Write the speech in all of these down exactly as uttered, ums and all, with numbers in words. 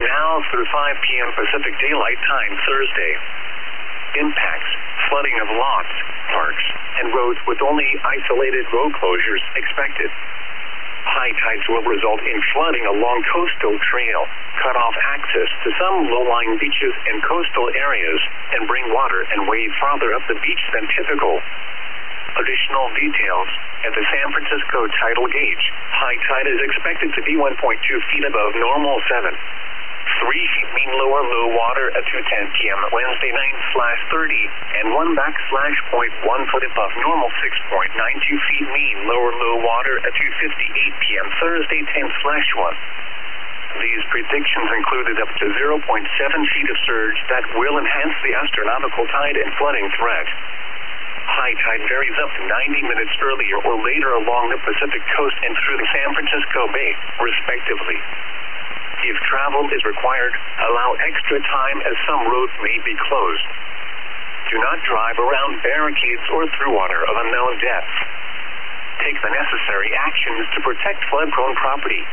Now through five p m Pacific Daylight Time Thursday. Impacts, flooding of lots, parks, and roads with only isolated road closures expected. High tides will result in flooding along coastal trail, cut off access to some low-lying beaches and coastal areas, and bring water and wave farther up the beach than typical. Additional details. At the San Francisco tidal gauge, high tide is expected to be one point two feet above normal seven. three feet mean lower low water at two ten p m Wednesday nine slash thirty, and one backslash point one foot above normal six point nine two feet mean lower low water at two fifty-eight p m Thursday ten slash one. These predictions included up to zero point seven feet of surge that will enhance the astronomical tide and flooding threat. High tide varies up to ninety minutes earlier or later along the Pacific coast and through the San Francisco Bay, respectively. If travel is required, allow extra time as some roads may be closed. Do not drive around barricades or through water of unknown depth. Take the necessary actions to protect flood-prone property.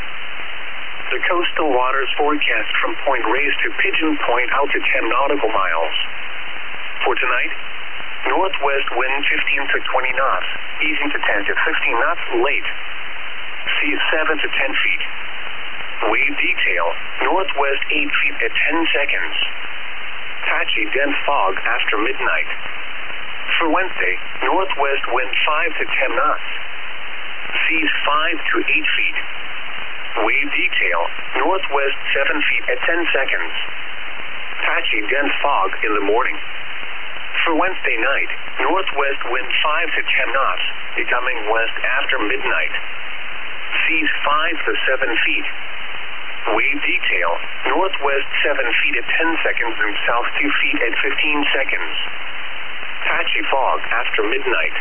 The coastal waters forecast from Point Reyes to Pigeon Point out to ten nautical miles. For tonight, northwest wind fifteen to twenty knots, easing to ten to fifteen knots late. Seas seven to ten feet. Wave detail, northwest eight feet at ten seconds. Patchy dense fog after midnight. For Wednesday, northwest wind five to ten knots. Seas five to eight feet. Wave detail, northwest seven feet at ten seconds. Patchy dense fog in the morning. For Wednesday night, northwest wind five to ten knots, becoming west after midnight. Seas five to seven feet. Wave detail, northwest seven feet at ten seconds and south two feet at fifteen seconds. Patchy fog after midnight.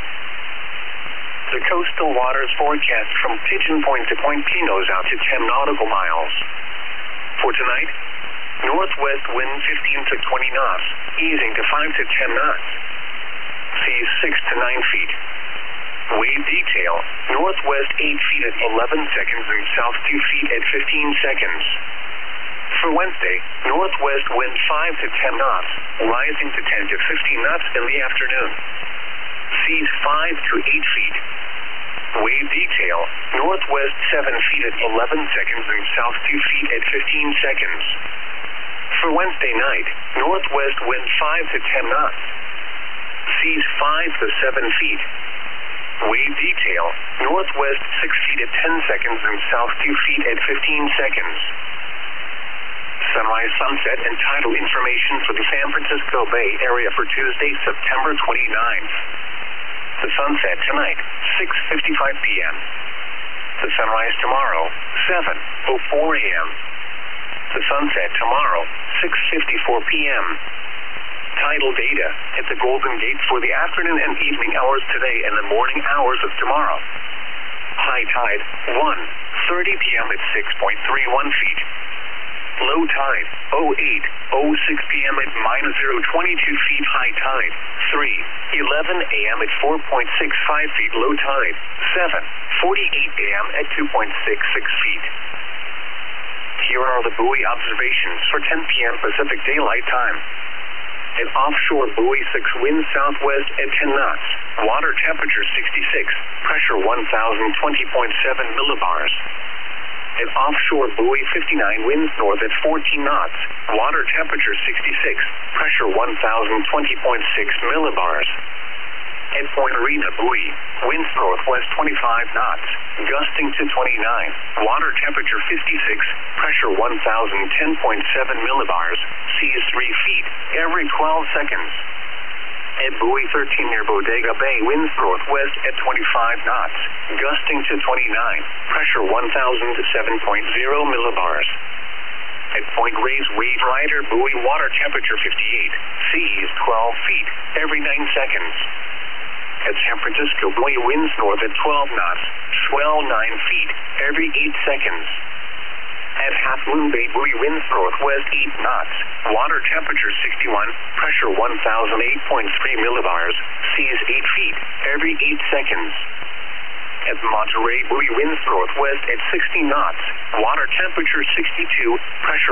The coastal waters forecast from Pigeon Point to Point Pinos out to ten nautical miles. For tonight, northwest wind fifteen to twenty knots, easing to five to ten knots. Seas six to nine feet. Wave detail, northwest eight feet at eleven seconds and south two feet at fifteen seconds. For Wednesday, northwest wind five to ten knots, rising to ten to fifteen knots in the afternoon. Seas five to eight feet. Wave detail, northwest seven feet at eleven seconds and south two feet at fifteen seconds. For Wednesday night, northwest wind five to ten knots. Seas five to seven feet. Wave detail, northwest six feet at ten seconds and south two feet at fifteen seconds. Sunrise, sunset, and tidal information for the San Francisco Bay Area for Tuesday, September twenty-ninth. The sunset tonight, six fifty-five p m The sunrise tomorrow, seven oh four a m The sunset tomorrow, six fifty-four p m Tidal data at the Golden Gate for the afternoon and evening hours today and the morning hours of tomorrow. High tide, one thirty p m at six point three one feet. Low tide, oh eight oh six p m at minus zero twenty-two feet. High tide, three eleven a m at four point six five feet. Low tide, seven forty-eight a m at two point six six feet. Here are the buoy observations for ten p m Pacific Daylight Time. At offshore buoy six, wind southwest at ten knots. Water temperature sixty-six, pressure one thousand twenty point seven millibars. At offshore buoy fifty-nine, winds north at fourteen knots. Water temperature sixty-six, pressure one thousand twenty point six millibars. At Point Arena buoy, winds northwest twenty-five knots, gusting to twenty-nine. Water temperature fifty-six, pressure one thousand ten point seven millibars. Seas three feet every twelve seconds. At buoy thirteen near Bodega Bay, winds northwest at twenty-five knots, gusting to twenty-nine. Pressure one thousand seven point zero millibars. At Point Reyes Wave Rider buoy, water temperature fifty-eight, seas twelve feet every nine seconds. At San Francisco buoy, winds north at twelve knots, swell nine feet every eight seconds. At Half Moon Bay buoy, winds northwest eight knots, water temperature sixty-one, pressure one thousand eight point three millibars, seas eight feet every eight seconds. At Monterey buoy, winds northwest at sixty knots, water temperature sixty-two, pressure